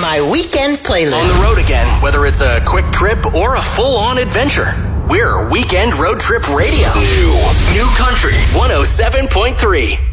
My weekend playlist. On the road again, whether it's a quick trip or a full-on adventure. We're Weekend Road Trip Radio. New Country 107.3.